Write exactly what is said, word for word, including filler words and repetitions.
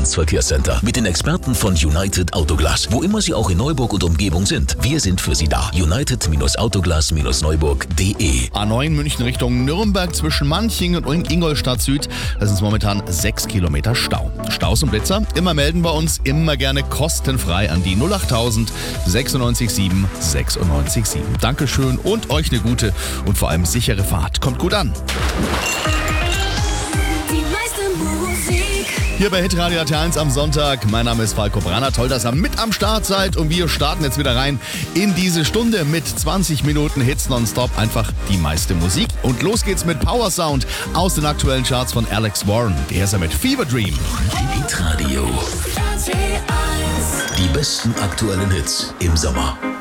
Allianz Verkehrscenter mit den Experten von United Autoglas. Wo immer Sie auch in Neuburg und Umgebung sind, wir sind für Sie da. United Autoglas Neuburg punkt de. A neun München Richtung Nürnberg zwischen Manchingen und Ingolstadt Süd. Da sind es momentan sechs Kilometer Stau. Staus und Blitzer, immer melden bei uns, immer gerne kostenfrei an die null achttausend sechsundneunzig sieben sechsundneunzig sieben. Dankeschön und euch eine gute und vor allem sichere Fahrt. Kommt gut an. Hier bei Hitradio R T eins am Sonntag. Mein Name ist Falco Branner. Toll, dass ihr mit am Start seid. Und wir starten jetzt wieder rein in diese Stunde mit zwanzig Minuten Hits nonstop. Einfach die meiste Musik. Und los geht's mit Power Sound aus den aktuellen Charts von Alex Warren. Der ist ja mit Fever Dream. Hitradio. Die besten aktuellen Hits im Sommer.